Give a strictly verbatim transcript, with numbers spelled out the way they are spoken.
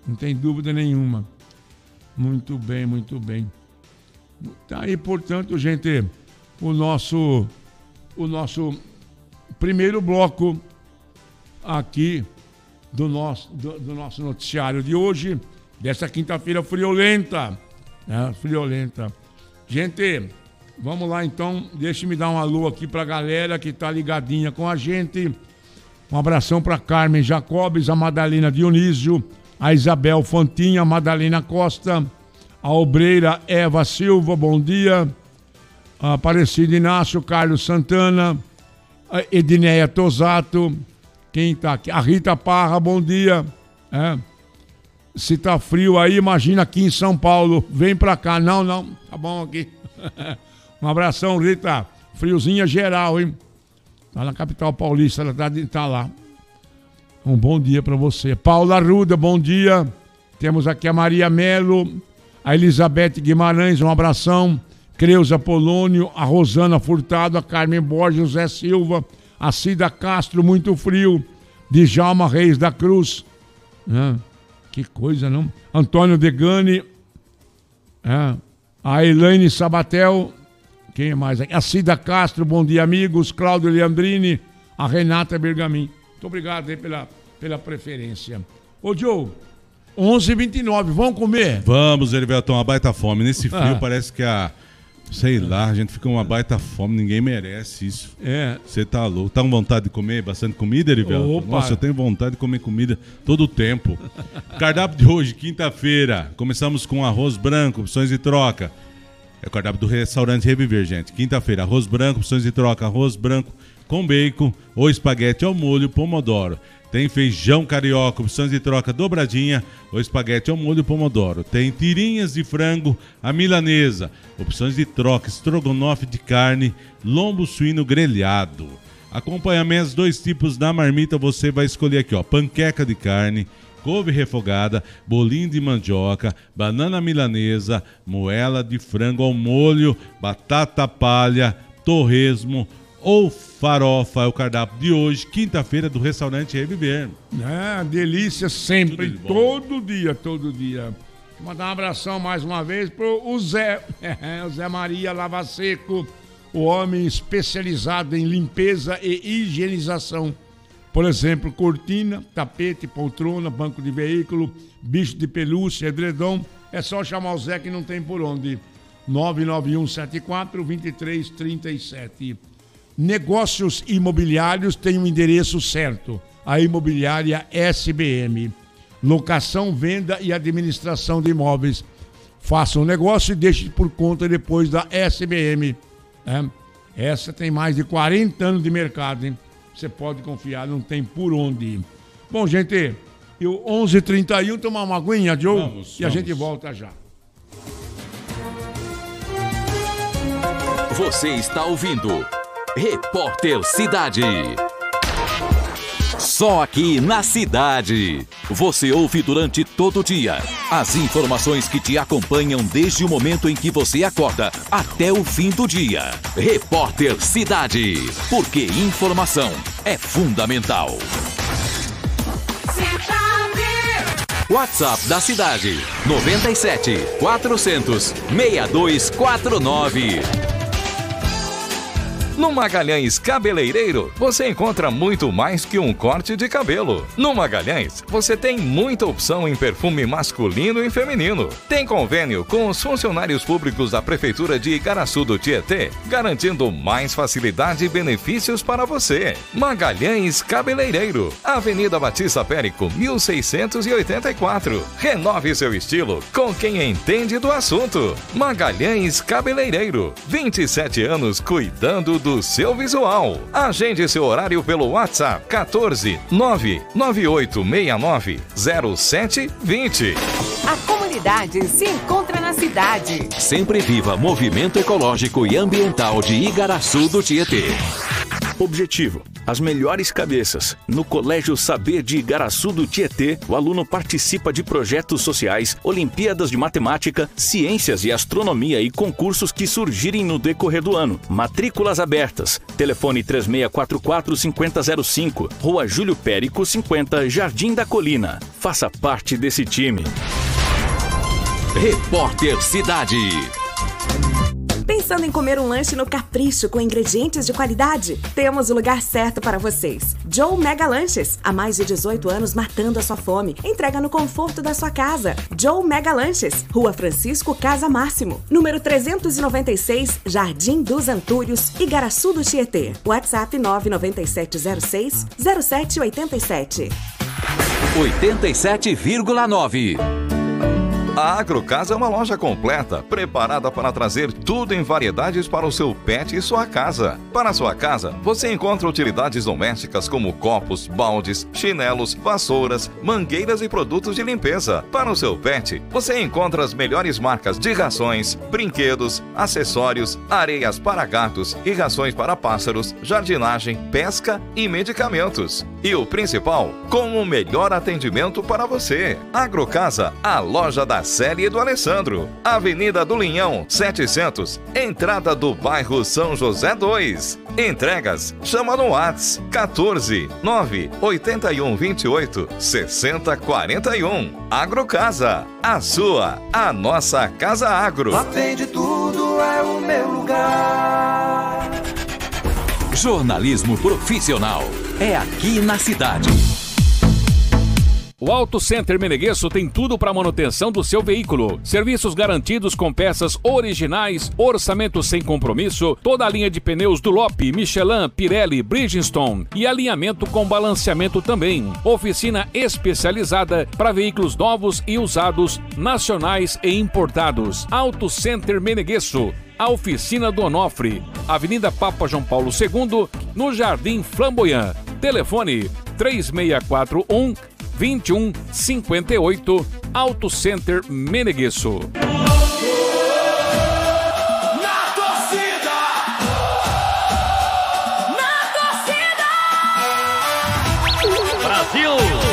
Não tem dúvida nenhuma. Muito bem, muito bem. Tá aí, portanto, gente, o nosso, o nosso primeiro bloco aqui do nosso, do, do nosso noticiário de hoje, dessa quinta-feira friolenta, né? Friolenta. Gente, vamos lá então, deixe-me dar um alô aqui pra galera que tá ligadinha com a gente. Um abração pra Carmen Jacobes, a Madalena Dionísio, a Isabel Fontinha, a Madalena Costa, a obreira Eva Silva, bom dia, a Aparecida Inácio, Carlos Santana, a Edneia Tosato, quem tá aqui? A Rita Parra, bom dia. É. Se tá frio aí, imagina aqui em São Paulo, vem pra cá. Não, não, tá bom aqui. Um abração, Rita, friozinha geral, hein? Tá na capital paulista, ela tá, tá lá. Um bom dia pra você. Paula Arruda, bom dia. Temos aqui a Maria Melo, a Elizabeth Guimarães, um abração. Creuza Polônio, a Rosana Furtado, a Carmen Borges, José Silva, a Cida Castro, muito frio. Djalma Reis da Cruz. É, que coisa, não? Antônio Degani. É, a Elaine Sabatel. Quem mais aqui? A Cida Castro, bom dia, amigos. Cláudio Leandrini, a Renata Bergamin. Muito obrigado aí pela, pela preferência. Ô, Joe, onze e vinte e nove, vamos comer? Vamos, Heriberto, uma baita fome. Nesse frio Ah. parece que a... Sei lá, a gente fica uma baita fome, ninguém merece isso. É. Você tá louco. Tá com vontade de comer bastante comida, Heriberto? Opa. Nossa, eu tenho vontade de comer comida todo o tempo. Cardápio de hoje, quinta-feira. Começamos com arroz branco, opções de troca. É o cardápio do restaurante Reviver, gente. Quinta-feira, arroz branco, opções de troca. Arroz branco com bacon ou espaguete ao molho pomodoro. Tem feijão carioca, opções de troca dobradinha ou espaguete ao molho pomodoro. Tem tirinhas de frango, a milanesa, opções de troca, estrogonofe de carne, lombo suíno grelhado. Acompanhamentos, dois tipos na marmita, você vai escolher aqui, ó, panqueca de carne, couve refogada, bolinho de mandioca, banana milanesa, moela de frango ao molho, batata palha, torresmo ou farofa. É o cardápio de hoje, quinta-feira, do restaurante Reviver. É, delícia sempre, Tudo de bom. todo dia, todo dia. Vou mandar um abração mais uma vez pro o Zé, o Zé Maria Lava Seco, o homem especializado em limpeza e higienização. Por exemplo, cortina, tapete, poltrona, banco de veículo, bicho de pelúcia, edredom. É só chamar o Zé que não tem por onde. nove nove um sete quatro, dois três três sete. Negócios imobiliários tem o um endereço certo. A Imobiliária S B M. Locação, venda e administração de imóveis. Faça um negócio e deixe por conta depois da S B M. É. Essa tem mais de quarenta anos de mercado, hein? Você pode confiar, não tem por onde ir. Bom, gente, eu onze e trinta e um, tomar uma aguinha, Joe, Vamos, e a vamos. gente volta já. Você está ouvindo Repórter Cidade. Só aqui na cidade. Você ouve durante todo o dia as informações que te acompanham desde o momento em que você acorda até o fim do dia. Repórter Cidade. Porque informação é fundamental. WhatsApp da cidade noventa e sete, quatrocentos, sessenta e dois quarenta e nove. No Magalhães Cabeleireiro, você encontra muito mais que um corte de cabelo. No Magalhães, você tem muita opção em perfume masculino e feminino. Tem convênio com os funcionários públicos da Prefeitura de Igaraçu do Tietê, garantindo mais facilidade e benefícios para você. Magalhães Cabeleireiro, Avenida Batista Périco, mil seiscentos e oitenta e quatro. Renove seu estilo com quem entende do assunto. Magalhães Cabeleireiro, vinte e sete anos cuidando do do seu visual. Agende seu horário pelo WhatsApp quatorze, nove nove oito seis nove, zero sete vinte. A comunidade se encontra na cidade. Sempre viva Movimento Ecológico e Ambiental de Igaraçu do Tietê. Objetivo: as melhores cabeças. No Colégio Saber de Igaraçu do Tietê, o aluno participa de projetos sociais, Olimpíadas de Matemática, Ciências e Astronomia e concursos que surgirem no decorrer do ano. Matrículas abertas. Telefone três seis quatro quatro, cinco zero zero cinco, Rua Júlio Périco, cinquenta, Jardim da Colina. Faça parte desse time. Repórter Cidade. Pensando em comer um lanche no Capricho com ingredientes de qualidade? Temos o lugar certo para vocês. Joe Mega Lanches. Há mais de dezoito anos matando a sua fome. Entrega no conforto da sua casa. Joe Mega Lanches. Rua Francisco Casa Máximo. Número trezentos e noventa e seis, Jardim dos Antúrios, Igaraçu do Tietê. WhatsApp nove nove sete zero seis, zero sete oito sete. oitenta e sete vírgula nove. A Agrocasa é uma loja completa, preparada para trazer tudo em variedades para o seu pet e sua casa. Para a sua casa, você encontra utilidades domésticas como copos, baldes, chinelos, vassouras, mangueiras e produtos de limpeza. Para o seu pet, você encontra as melhores marcas de rações, brinquedos, acessórios, areias para gatos e rações para pássaros, jardinagem, pesca e medicamentos. E o principal, com o melhor atendimento para você. Agrocasa, a loja da Célia e do Alessandro. Avenida do Linhão, setecentos, entrada do bairro São José dois. Entregas, chama no WhatsApp quatorze, nove oito um, vinte e oito, sessenta, quarenta e um. Agrocasa, a sua, a nossa Casa Agro. Lá tem de tudo, é o meu lugar. Jornalismo profissional é aqui na cidade. O Auto Center Meneguesso tem tudo para manutenção do seu veículo. Serviços garantidos com peças originais, orçamento sem compromisso, toda a linha de pneus Dunlop, Michelin, Pirelli, Bridgestone e alinhamento com balanceamento também. Oficina especializada para veículos novos e usados, nacionais e importados. Auto Center Meneguesso. A oficina do Onofre, Avenida Papa João Paulo segundo, no Jardim Flamboyant. Telefone três seis quatro um, dois um cinco oito, Auto Center Meneguesso. Na torcida! Na torcida! Brasil!